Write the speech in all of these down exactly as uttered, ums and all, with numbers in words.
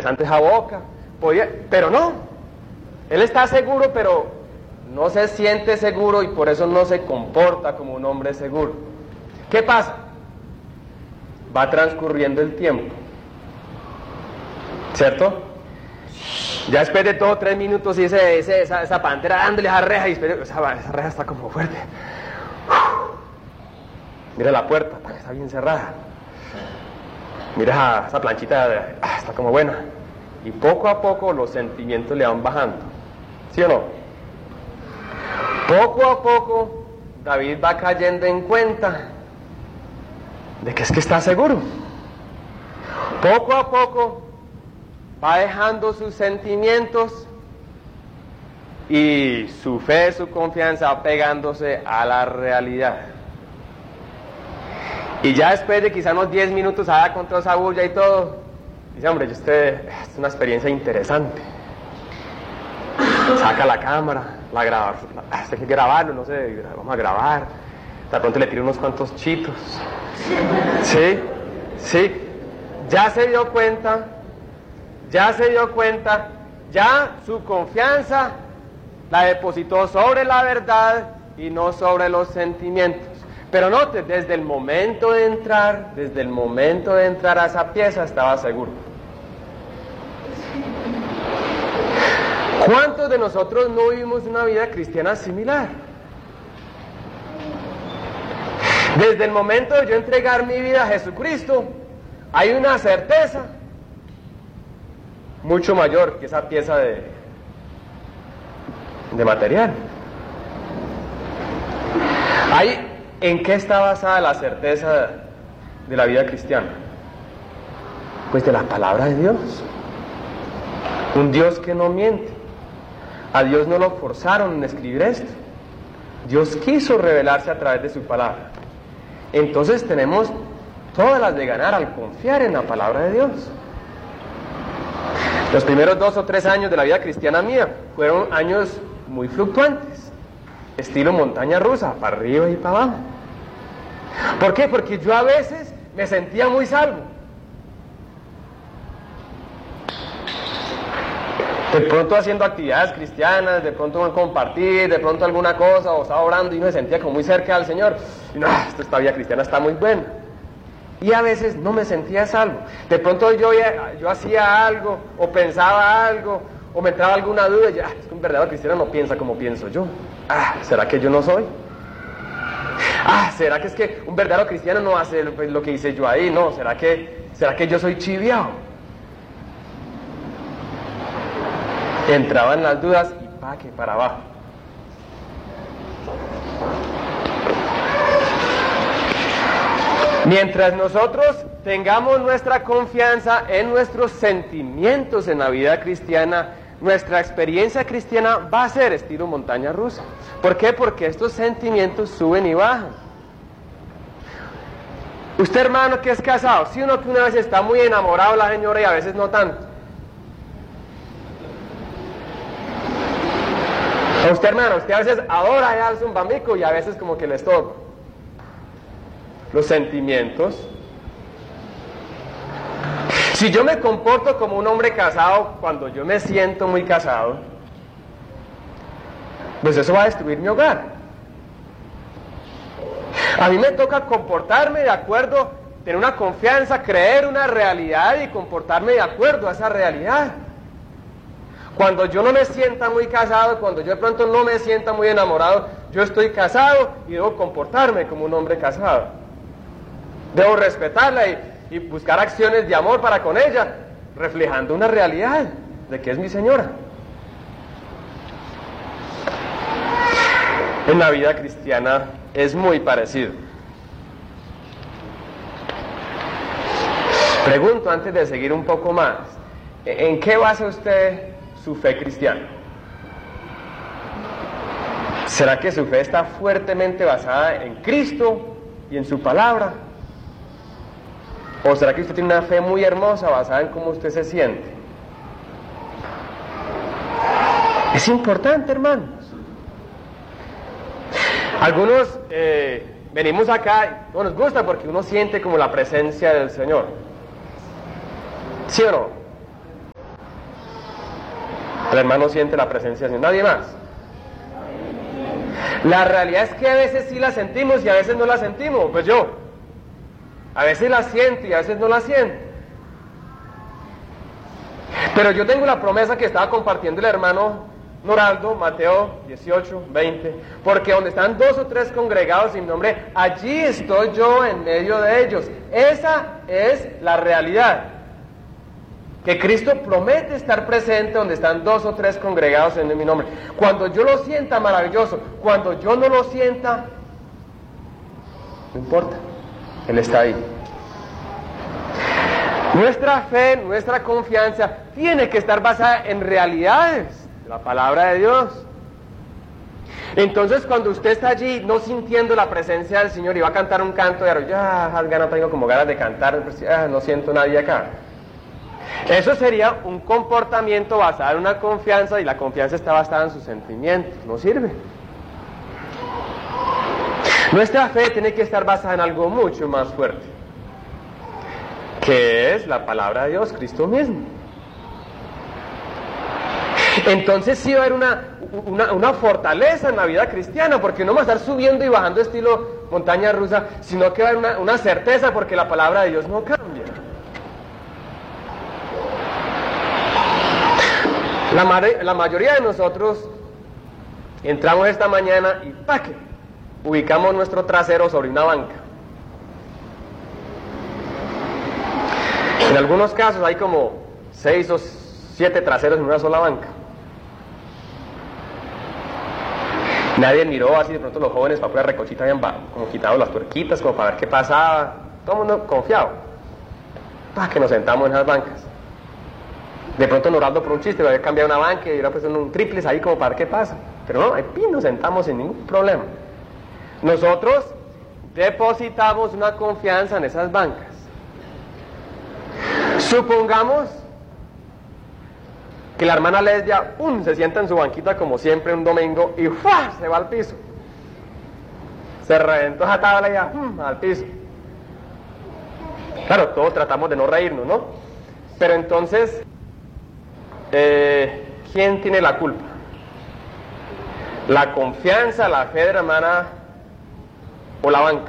interesante esa boca, podía, pero no, él está seguro, pero no se siente seguro y por eso no se comporta como un hombre seguro. ¿Qué pasa? Va transcurriendo el tiempo, ¿cierto? Ya después de todo tres minutos y ese, ese, esa, esa pantera dándole esa reja y espere, esa, esa reja está como fuerte. Mira la puerta, está bien cerrada. Mira esa, esa planchita, ah, está como buena. Y poco a poco los sentimientos le van bajando, ¿sí o no? Poco a poco David va cayendo en cuenta de que es que está seguro. Poco a poco va dejando sus sentimientos y su fe, su confianza va pegándose a la realidad. Y ya después de quizá unos diez minutos allá con toda esa bulla y todo, dice, hombre, yo usted, es una experiencia interesante. Saca la cámara, la graba, hay que grabarlo, no sé, vamos a grabar. De pronto le tira unos cuantos chitos. Sí, sí, ya se dio cuenta, ya se dio cuenta, ya su confianza la depositó sobre la verdad y no sobre los sentimientos. Pero note, desde el momento de entrar, desde el momento de entrar a esa pieza estaba seguro. ¿Cuántos de nosotros no vivimos una vida cristiana similar? Desde el momento de yo entregar mi vida a Jesucristo, hay una certeza mucho mayor que esa pieza de, de material. Hay, ¿en qué está basada la certeza de la vida cristiana? Pues de la palabra de Dios. Un Dios que no miente. A Dios no lo forzaron en escribir esto. Dios quiso revelarse a través de su palabra. Entonces tenemos todas las de ganar al confiar en la palabra de Dios. Los primeros dos o tres años de la vida cristiana mía fueron años muy fluctuantes, estilo montaña rusa, para arriba y para abajo. ¿Por qué? Porque yo a veces me sentía muy salvo. De pronto haciendo actividades cristianas, de pronto compartir, de pronto alguna cosa, o estaba orando y me sentía como muy cerca del Señor. Y no, esta vida cristiana está muy buena. Y a veces no me sentía salvo. De pronto yo, yo hacía algo, o pensaba algo, o me entraba alguna duda, y ya, es que un verdadero cristiano no piensa como pienso yo. Ah, ¿será que yo no soy? Ah, ¿será que es que un verdadero cristiano no hace lo, lo que hice yo ahí? No, ¿será que, ¿será que yo soy chiviao? Entraban las dudas y pa' que para abajo. Mientras nosotros tengamos nuestra confianza en nuestros sentimientos en la vida cristiana, nuestra experiencia cristiana va a ser estilo montaña rusa. ¿Por qué? Porque estos sentimientos suben y bajan. Usted, hermano, que es casado, si uno que una vez está muy enamorado de la señora y a veces no tanto. A usted, hermano, usted a veces adora al zumbambico y a veces como que les toca. Los sentimientos. Si yo me comporto como un hombre casado cuando yo me siento muy casado, pues eso va a destruir mi hogar. A mí me toca comportarme de acuerdo, tener una confianza, creer una realidad y comportarme de acuerdo a esa realidad. Cuando yo no me sienta muy casado, cuando yo de pronto no me sienta muy enamorado, yo estoy casado y debo comportarme como un hombre casado. Debo respetarla y, y buscar acciones de amor para con ella, reflejando una realidad de que es mi señora. En la vida cristiana es muy parecido. Pregunto antes de seguir un poco más, ¿en qué basa usted su fe cristiana? ¿Será que su fe está fuertemente basada en Cristo y en su palabra? ¿O será que usted tiene una fe muy hermosa basada en cómo usted se siente? Es importante, hermanos. Algunos eh, venimos acá, no nos gusta porque uno siente como la presencia del Señor. ¿Sí o no? El hermano siente la presencia de Dios, nadie más. La realidad es que a veces sí la sentimos y a veces no la sentimos, pues yo. A veces la siento y a veces no la siento. Pero yo tengo la promesa que estaba compartiendo el hermano Noraldo, Mateo dieciocho, veinte, porque donde están dos o tres congregados en mi nombre, allí estoy yo en medio de ellos. Esa es la realidad. Que Cristo promete estar presente donde están dos o tres congregados en mi nombre. Cuando yo lo sienta, maravilloso. Cuando yo no lo sienta, no importa, Él está ahí. Nuestra fe, nuestra confianza tiene que estar basada en realidades de la palabra de Dios. Entonces, cuando usted está allí no sintiendo la presencia del Señor y va a cantar un canto de ya, no tengo como ganas de cantar, ah, no siento nadie acá. Eso sería un comportamiento basado en una confianza, y la confianza está basada en sus sentimientos, no sirve. Nuestra fe tiene que estar basada en algo mucho más fuerte, que es la palabra de Dios, Cristo mismo. Entonces sí va a haber una, una, una fortaleza en la vida cristiana, porque no va a estar subiendo y bajando estilo montaña rusa, sino que va a haber una, una certeza, porque la palabra de Dios no cambia. La, la mayoría de nosotros entramos esta mañana y ¡paque! Ubicamos nuestro trasero sobre una banca. En algunos casos hay como seis o siete traseros en una sola banca. Nadie miró así, de pronto los jóvenes para pura recochita habían como quitado las tuerquitas como para ver qué pasaba. Todo el mundo confiado. ¡Pah! Que nos sentamos en esas bancas. De pronto Noraldo por un chiste, había cambiado una banca y era pues un triples ahí como para ver qué pasa. Pero no, ahí nos sentamos sin ningún problema. Nosotros depositamos una confianza en esas bancas. Supongamos que la hermana Lesbia, ¡pum!, se sienta en su banquita como siempre un domingo y ¡fua!, se va al piso. Se reventó esa tabla y ya, ¡pum!, al piso. Claro, todos tratamos de no reírnos, ¿no? Pero entonces, eh, ¿quién tiene la culpa? ¿La confianza, la fe de la hermana o la banca?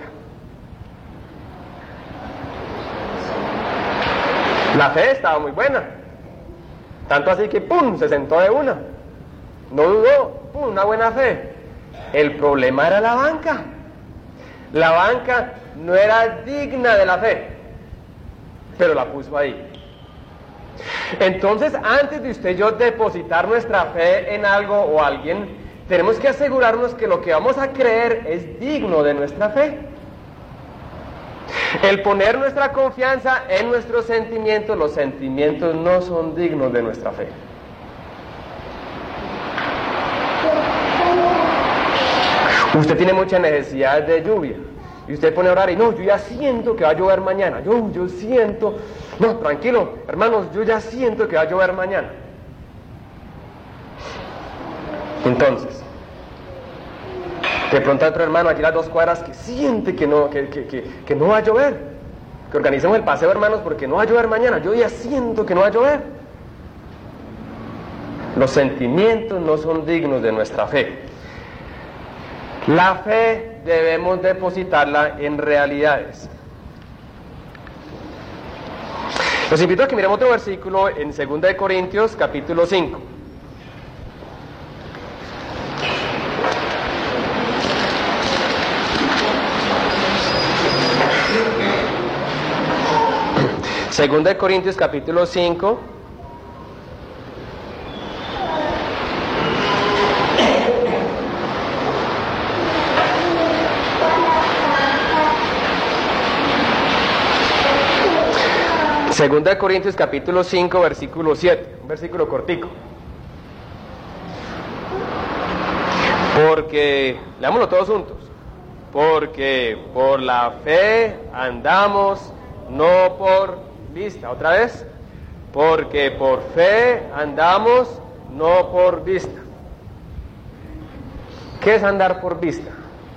La fe estaba muy buena, tanto así que ¡pum!, se sentó de una, no dudó, ¡pum!, una buena fe. El problema era la banca. La banca no era digna de la fe, pero la puso ahí. Entonces, antes de usted y yo depositar nuestra fe en algo o alguien, tenemos que asegurarnos que lo que vamos a creer es digno de nuestra fe. El poner nuestra confianza en nuestros sentimientos, los sentimientos no son dignos de nuestra fe. Usted tiene mucha necesidad de lluvia y usted pone a orar y no, yo ya siento que va a llover mañana. Yo, yo siento, no, tranquilo, hermanos, yo ya siento que va a llover mañana. Entonces, de pronto hay otro hermano aquí a las dos cuadras que siente que no, que, que, que, que no va a llover. Que organicemos el paseo, hermanos, porque no va a llover mañana. Yo ya siento que no va a llover. Los sentimientos no son dignos de nuestra fe. La fe debemos depositarla en realidades. Los invito a que miremos otro versículo en segunda de Corintios, capítulo cinco. Segunda de Corintios capítulo cinco. Segunda de Corintios capítulo cinco, versículo siete, un versículo cortico. Porque, leámoslo todos juntos. Porque por la fe andamos, no por vista. Otra vez, porque por fe andamos, no por vista. ¿Qué es andar por vista?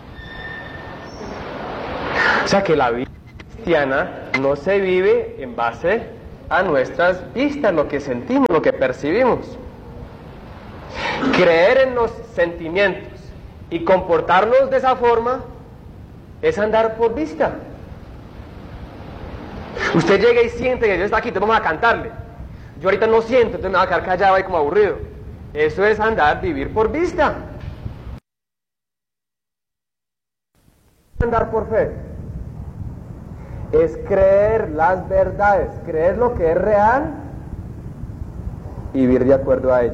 O sea que la vida cristiana no se vive en base a nuestras vistas, lo que sentimos, lo que percibimos. Creer en los sentimientos y comportarnos de esa forma es andar por vista. Usted llega y siente que Dios está aquí, entonces vamos a cantarle. Yo ahorita no siento, entonces me voy a quedar callado ahí como aburrido. Eso es andar, vivir por vista. Andar por fe es creer las verdades, creer lo que es real y vivir de acuerdo a ella.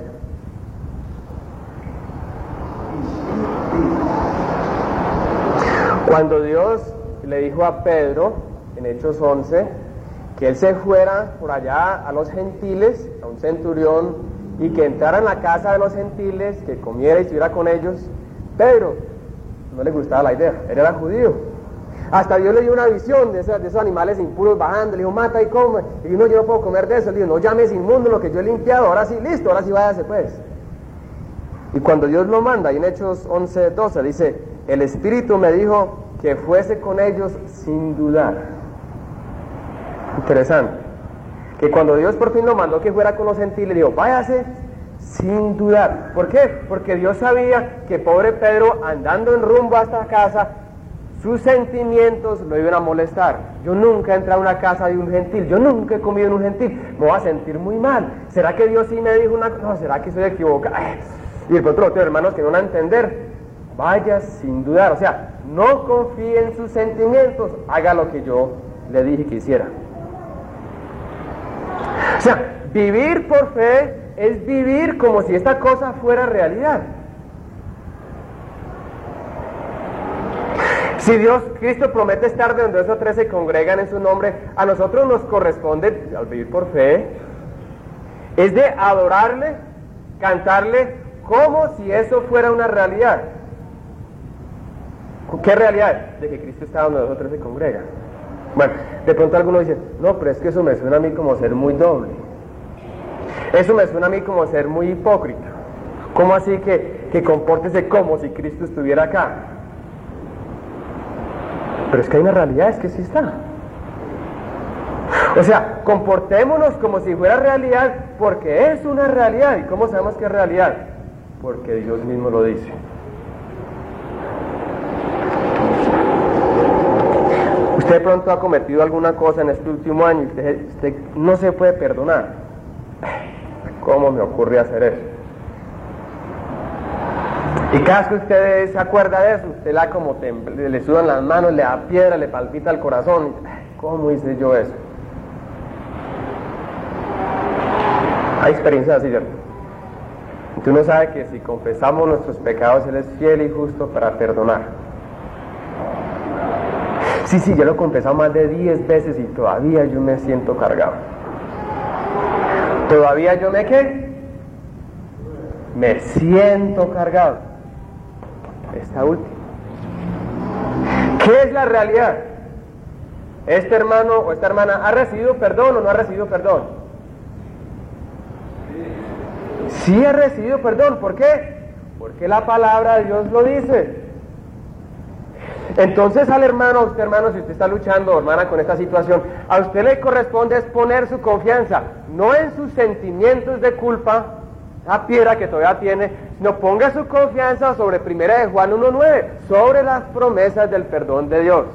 Cuando Dios le dijo a Pedro en Hechos once que él se fuera por allá a los gentiles, a un centurión, y que entrara en la casa de los gentiles, que comiera y estuviera con ellos, Pedro no le gustaba la idea, él era judío. Hasta Dios le dio una visión de esos, de esos animales impuros bajando, le dijo, mata y come, y dijo, no, yo no puedo comer de eso, le dijo, no llames inmundo lo que yo he limpiado, ahora sí, listo, ahora sí váyase pues. Y cuando Dios lo manda, y en Hechos once doce dice, el Espíritu me dijo que fuese con ellos sin dudar. Interesante, que cuando Dios por fin lo mandó que fuera con los gentiles, dijo, váyase sin dudar. ¿Por qué? Porque Dios sabía que pobre Pedro, andando en rumbo a esta casa, sus sentimientos lo iban a molestar. Yo nunca he entrado a una casa de un gentil, yo nunca he comido en un gentil, me voy a sentir muy mal. ¿Será que Dios sí me dijo una cosa? No, ¿será que estoy equivocado? Y el otro, otros hermanos que no van a entender, vaya sin dudar, o sea, no confíe en sus sentimientos, haga lo que yo le dije que hiciera. O sea, vivir por fe es vivir como si esta cosa fuera realidad. Si Dios, Cristo promete estar de donde dos o tres se congregan en su nombre, a nosotros nos corresponde, al vivir por fe, es de adorarle, cantarle, como si eso fuera una realidad. ¿Qué realidad? De que Cristo está donde dos o tres se congregan. Bueno, de pronto algunos dicen, no, pero es que eso me suena a mí como ser muy doble. Eso me suena a mí como ser muy hipócrita. ¿Cómo así que, que compórtese como si Cristo estuviera acá? Pero es que hay una realidad, es que sí está. O sea, comportémonos como si fuera realidad, porque es una realidad. ¿Y cómo sabemos que es realidad? Porque Dios mismo lo dice. Usted de pronto ha cometido alguna cosa en este último año y usted, usted no se puede perdonar. ¿Cómo me ocurre hacer eso? Y cada vez que usted se acuerda de eso, usted la como temble, le sudan las manos, le da piedra, le palpita el corazón. ¿Cómo hice yo eso? Hay experiencias así, ¿cierto? Entonces uno sabe que si confesamos nuestros pecados, Él es fiel y justo para perdonar. Sí, sí, yo lo he confesado más de diez veces y todavía yo me siento cargado. ¿Todavía yo me qué? Me siento cargado. Esta última. ¿Qué es la realidad? ¿Este hermano o esta hermana ha recibido perdón o no ha recibido perdón? Sí ha recibido perdón. ¿Por qué? Porque la palabra de Dios lo dice. Entonces al hermano, a usted hermano, si usted está luchando, hermana, con esta situación, a usted le corresponde es poner su confianza, no en sus sentimientos de culpa, esa piedra que todavía tiene, sino ponga su confianza sobre primera de Juan uno nueve, sobre las promesas del perdón de Dios.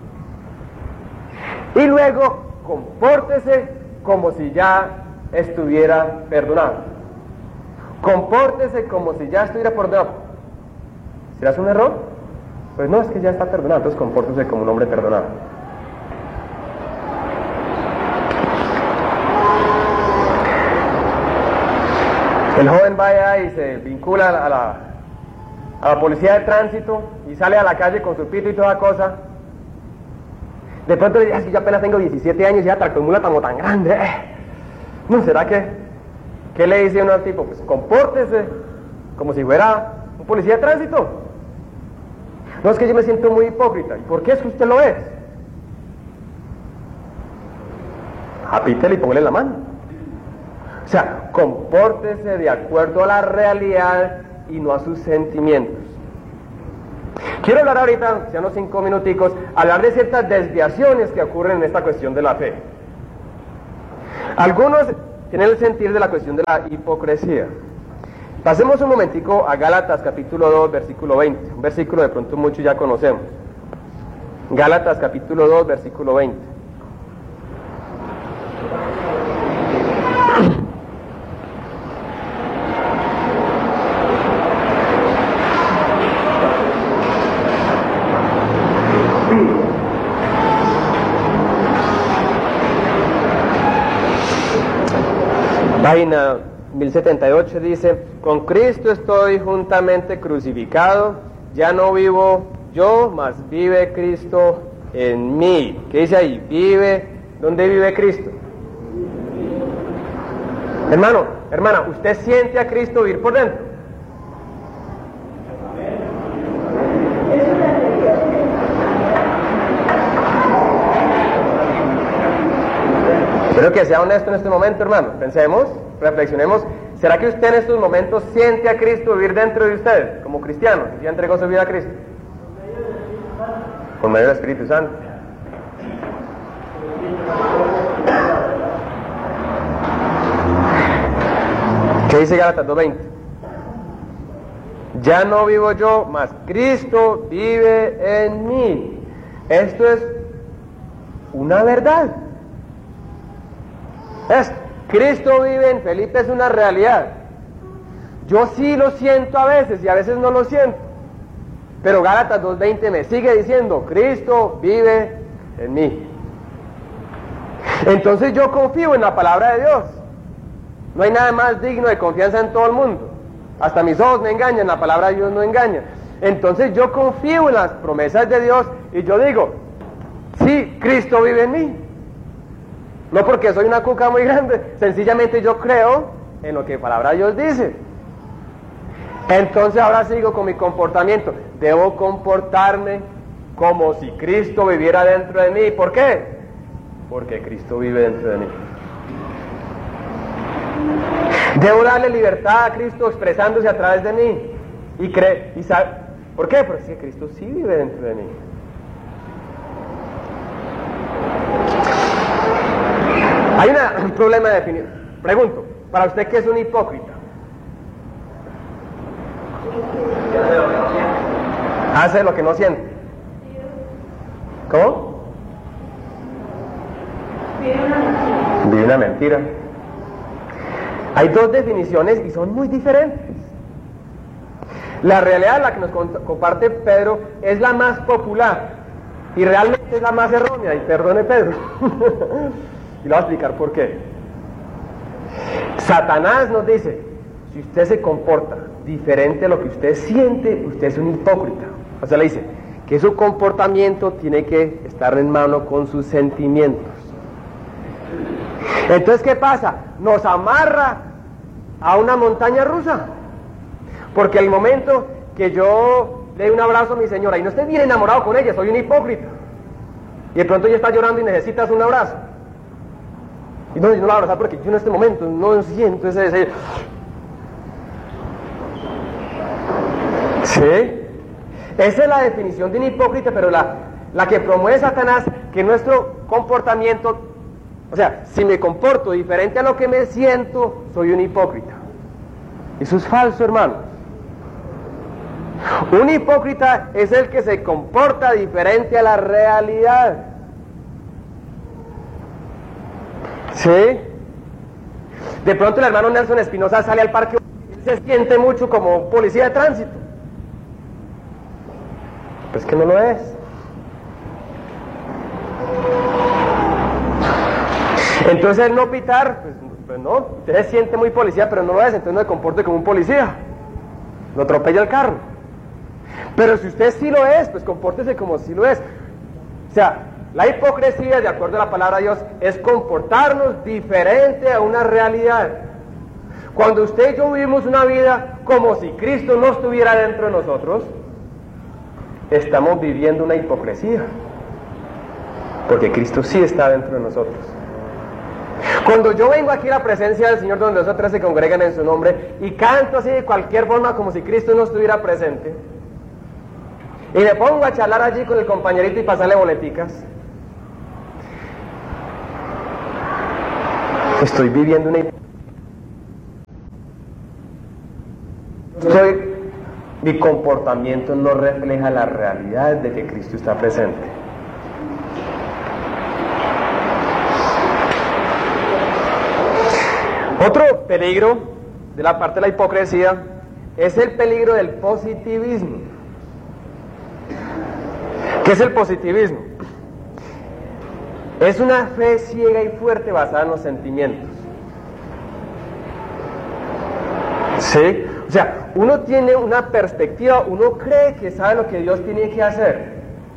Y luego, compórtese como si ya estuviera perdonado. Compórtese como si ya estuviera perdonado. ¿Será un error? Pues no, es que ya está perdonado, entonces compórtese como un hombre perdonado. El joven va allá y se vincula a la, a la policía de tránsito y sale a la calle con su pito y toda cosa. De pronto le dice, es que yo apenas tengo diecisiete años y ya tractomula como tan grande. Eh. ¿No será que? ¿Qué le dice uno al tipo? Pues compórtese como si fuera un policía de tránsito. No, es que yo me siento muy hipócrita. ¿Y por qué es que usted lo es? Apítele y póngale la mano. O sea, compórtese de acuerdo a la realidad y no a sus sentimientos. Quiero hablar ahorita, ya unos cinco minuticos, hablar de ciertas desviaciones que ocurren en esta cuestión de la fe. Algunos tienen el sentir de la cuestión de la hipocresía. Pasemos un momentico a Gálatas capítulo dos, versículo veinte, un versículo de pronto muchos ya conocemos. Gálatas capítulo dos, versículo veinte. Página mil setenta y ocho dice: con Cristo estoy juntamente crucificado, ya no vivo yo, mas vive Cristo en mí. ¿Qué dice ahí? Vive. ¿Dónde vive Cristo? Hermano, hermana, ¿usted siente a Cristo vivir por dentro? Espero que sea honesto en este momento, hermano. Pensemos, reflexionemos. ¿Será que usted en estos momentos siente a Cristo vivir dentro de usted, como cristiano? ¿Ya entregó su vida a Cristo? Por medio del Espíritu Santo. ¿Qué dice Gálatas dos veinte? Ya no vivo yo, mas Cristo vive en mí. Esto es una verdad. Es, Cristo vive en Felipe, es una realidad. Yo sí lo siento a veces y a veces no lo siento. Pero Gálatas dos veinte me sigue diciendo: Cristo vive en mí. Entonces yo confío en la palabra de Dios. No hay nada más digno de confianza en todo el mundo. Hasta mis ojos me engañan, la palabra de Dios no engaña. Entonces yo confío en las promesas de Dios y yo digo: sí, Cristo vive en mí. No porque soy una cuca muy grande, sencillamente yo creo en lo que la palabra de Dios dice. Entonces ahora sigo con mi comportamiento. Debo comportarme como si Cristo viviera dentro de mí. ¿Por qué? Porque Cristo vive dentro de mí. Debo darle libertad a Cristo expresándose a través de mí. Y cree, y sabe, ¿por qué? Porque Cristo sí vive dentro de mí. Hay una, un problema de definición. Pregunto, ¿para usted qué es un hipócrita? Hace lo que no siente. ¿Cómo? Vive una mentira. Hay dos definiciones y son muy diferentes. La realidad, la que nos comparte Pedro, es la más popular y realmente es la más errónea, y perdone Pedro. Y le voy a explicar por qué. Satanás nos dice: si usted se comporta diferente a lo que usted siente, usted es un hipócrita. O sea, le dice que su comportamiento tiene que estar en mano con sus sentimientos. Entonces, ¿qué pasa? Nos amarra a una montaña rusa. Porque el momento que yo le doy un abrazo a mi señora y no estoy bien enamorado con ella, soy un hipócrita. Y de pronto ella está llorando y necesitas un abrazo. Y no, yo no la abrazo porque yo en este momento no siento ese deseo. ¿Sí? Esa es la definición de un hipócrita, pero la, la que promueve Satanás, que nuestro comportamiento, o sea, si me comporto diferente a lo que me siento, soy un hipócrita. Eso es falso, hermano. Un hipócrita es el que se comporta diferente a la realidad. ¿Sí? De pronto el hermano Nelson Espinosa sale al parque y se siente mucho como policía de tránsito. Pues que no lo es. Entonces el no pitar, pues, pues no, usted se siente muy policía, pero no lo es, entonces no se comporte como un policía. No atropella el carro. Pero si usted sí lo es, pues compórtese como si lo es. O sea, la hipocresía, de acuerdo a la palabra de Dios, es comportarnos diferente a una realidad. Cuando usted y yo vivimos una vida como si Cristo no estuviera dentro de nosotros, estamos viviendo una hipocresía. Porque Cristo sí está dentro de nosotros. Cuando yo vengo aquí a la presencia del Señor, donde los otros se congregan en su nombre, y canto así de cualquier forma como si Cristo no estuviera presente, y me pongo a charlar allí con el compañerito y pasarle boleticas, estoy viviendo una hipocresía. Estoy, mi comportamiento no refleja la realidad de que Cristo está presente. Otro peligro de la parte de la hipocresía es el peligro del positivismo. ¿Qué es el positivismo? Es una fe ciega y fuerte basada en los sentimientos. ¿Sí? O sea, uno tiene una perspectiva, uno cree que sabe lo que Dios tiene que hacer.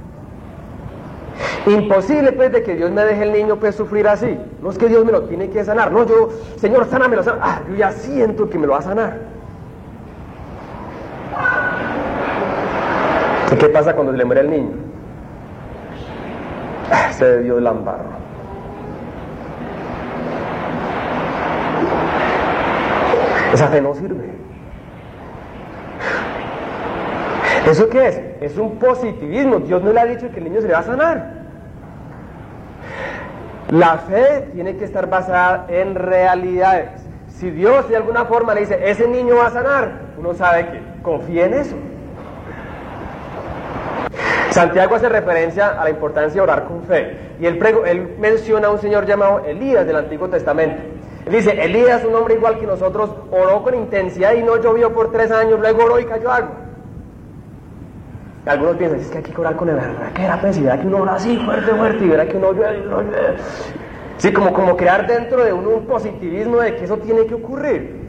Imposible pues de que Dios me deje el niño pues sufrir así. No es que Dios me lo tiene que sanar. No, yo, Señor, sánamelo, sáname. Ah, yo ya siento que me lo va a sanar. ¿Y qué pasa cuando se le muere el niño? Ah, se dio el ambarro. Esa fe no sirve. ¿Eso qué es? Es un positivismo. Dios no le ha dicho que el niño se le va a sanar. La fe tiene que estar basada en realidades. Si Dios de alguna forma le dice, ese niño va a sanar, uno sabe que confía en eso. Santiago hace referencia a la importancia de orar con fe. Y él, prego, él menciona a un señor llamado Elías del Antiguo Testamento. Él dice, Elías, un hombre igual que nosotros, oró con intensidad y no llovió por tres años, luego oró y cayó agua. Algunos piensan, es que hay que orar con el verdadera pues, y verá que uno ora así, fuerte, fuerte, y verá que uno llueve, uno llueve. Sí, como, como crear dentro de uno un positivismo de que eso tiene que ocurrir.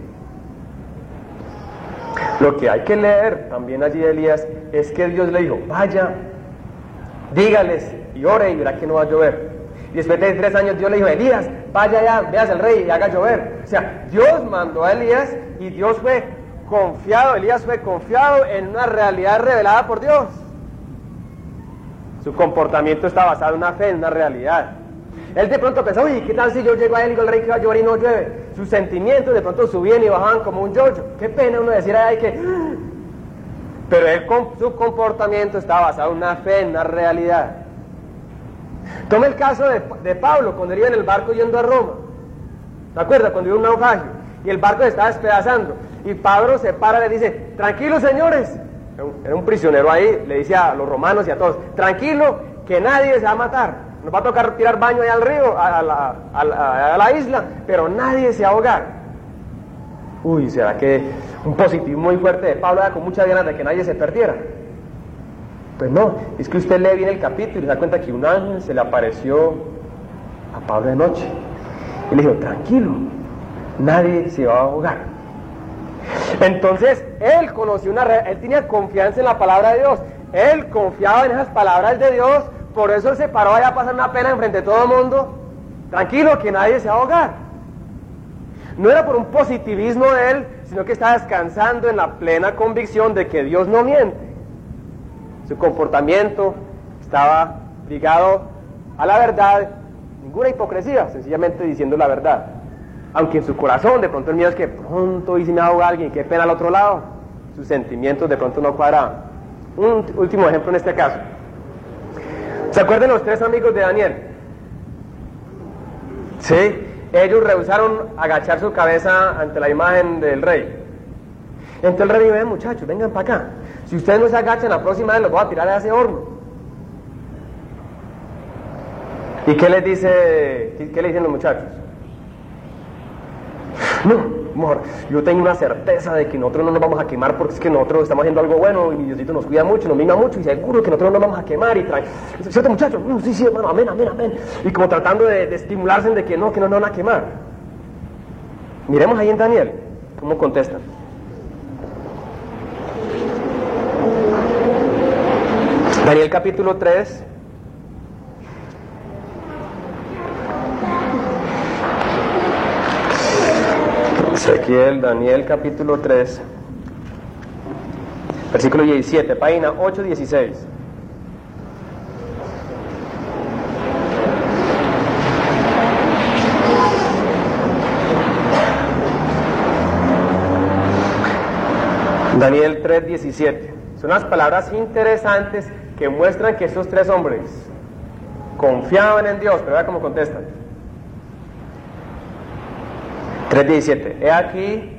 Lo que hay que leer también allí de Elías es que Dios le dijo, vaya, dígales y ore y verá que no va a llover. Y después de tres años Dios le dijo, Elías, vaya ya, veas al rey y haga llover. O sea, Dios mandó a Elías y Dios fue confiado, Elías fue confiado en una realidad revelada por Dios. Su comportamiento está basado en una fe, en una realidad. Él de pronto pensó, oye, ¿qué tal si yo llego a él y digo al rey que va a llover y no llueve? Sus sentimientos de pronto subían y bajaban como un yoyo. Qué pena uno decir, ay, que... Pero él, su comportamiento está basado en una fe, en una realidad. Tome el caso de, de Pablo, cuando él iba en el barco yendo a Roma. ¿Se acuerda? Cuando iba un naufragio y el barco se estaba despedazando. Y Pablo se para y le dice, tranquilos señores, era un prisionero ahí, le dice a los romanos y a todos, tranquilo, que nadie se va a matar, nos va a tocar tirar baño ahí al río, a la, a la, a la isla, pero nadie se va a ahogar. Uy, ¿será que un positivismo muy fuerte de Pablo era con muchas ganas de que nadie se perdiera? Pues no, es que usted lee bien el capítulo y se da cuenta que un ángel se le apareció a Pablo de noche y le dijo, tranquilo, nadie se va a ahogar. Entonces, él conoció una, él tenía confianza en la palabra de Dios, él confiaba en esas palabras de Dios, por eso él se paró allá a pasar una pena enfrente de todo el mundo, tranquilo, que nadie se va a ahogar. No era por un positivismo de él, sino que estaba descansando en la plena convicción de que Dios no miente. Su comportamiento estaba ligado a la verdad, ninguna hipocresía, sencillamente diciendo la verdad. Aunque en su corazón de pronto el miedo es que pronto y si me ahoga alguien, qué pena al otro lado, sus sentimientos de pronto no cuadraban. Un último ejemplo en este caso. ¿Se acuerdan los tres amigos de Daniel? Sí, ellos rehusaron agachar su cabeza ante la imagen del rey. Entonces el rey dijo, ven muchachos, vengan para acá. Si ustedes no se agachan, la próxima vez los voy a tirar a ese horno. ¿Y qué les dice, qué, qué le dicen los muchachos? No, amor, yo tengo una certeza de que nosotros no nos vamos a quemar porque es que nosotros estamos haciendo algo bueno y mi Diosito nos cuida mucho, nos mima mucho y seguro que nosotros no nos vamos a quemar y trae... ¿Cierto, muchachos? No, sí, sí, hermano, amén, amén, amén. Y como tratando de, de estimularse de que no, que no nos van a quemar. Miremos ahí en Daniel, cómo contestan. Daniel capítulo tres. Ezequiel, Daniel capítulo tres, versículo diecisiete, página ocho dieciséis. Daniel tres diecisiete. Son las palabras interesantes que muestran que esos tres hombres confiaban en Dios, pero vea cómo contestan. tres diecisiete. He aquí